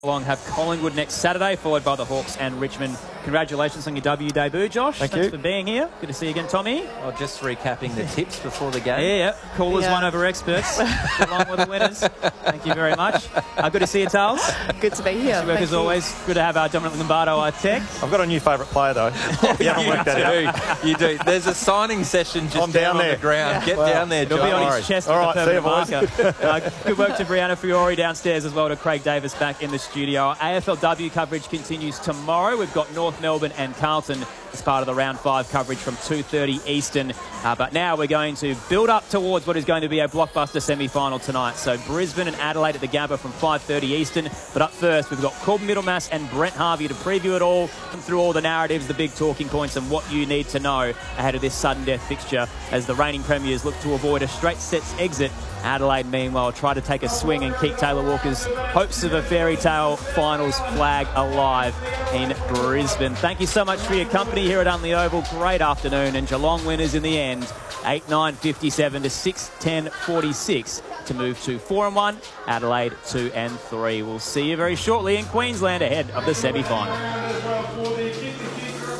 Geelong have Collingwood next Saturday, followed by the Hawks and Richmond. Congratulations on your W debut, Josh. Thanks for being here. Good to see you again, Tommy. Well, just recapping the tips before the game. Yeah. Callers won over experts. Geelong were the winners. Thank you very much. Good to see you, Charles. Good to be here. Work as always. Good to have our Dominic Lombardo, our tech. I've got a new favourite player, though. You haven't worked that out. You do. There's a signing session just down on the ground. Get down there, Josh. It'll be on his chest with a permanent marker. Good work to Brianna Fiore downstairs as well, to Craig Davis back in the studio. Our AFLW coverage continues tomorrow. We've got North Melbourne and Carlton as part of the round 5 coverage from 2:30 Eastern. But now we're going to build up towards what is going to be a blockbuster semi-final tonight. So Brisbane and Adelaide at the Gabba from 5:30 Eastern. But up first, we've got Corbin Middlemass and Brent Harvey to preview it all, and through all the narratives, the big talking points, and what you need to know ahead of this sudden death fixture as the reigning premiers look to avoid a straight sets exit. Adelaide, meanwhile, try to take a swing and keep Taylor Walker's hopes of a fairy tale finals flag alive in Brisbane. Thank you so much for your company here at Unley Oval. Great afternoon, and Geelong winners in the end, 8-9-57 to 6-10-46 to move to 4-1, Adelaide 2-3. We'll see you very shortly in Queensland ahead of the semi-final.